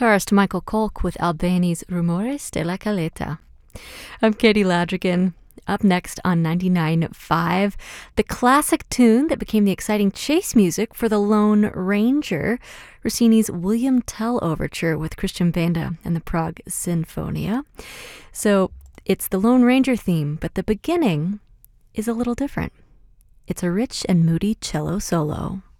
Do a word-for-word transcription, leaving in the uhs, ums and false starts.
guitarist Michael Kolk with Albani's Rumores de la Caleta. I'm Katie Ladrigan. Up next on ninety-nine point five, the classic tune that became the exciting chase music for The Lone Ranger, Rossini's William Tell Overture with Christian Benda and the Prague Sinfonia. So it's the Lone Ranger theme, but the beginning is a little different. It's a rich and moody cello solo.